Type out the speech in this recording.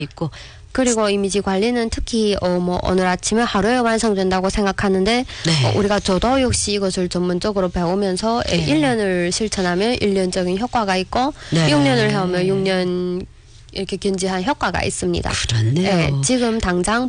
있고. 그리고 이미지 관리는 특히 뭐 오늘 아침에 하루에 완성된다고 생각하는데 네. 우리가 저도 역시 이것을 전문적으로 배우면서 네. 1년을 실천하면 1년적인 효과가 있고 네. 6년을 해오면 6년 이렇게 견지한 효과가 있습니다. 그렇네요. 네, 지금 당장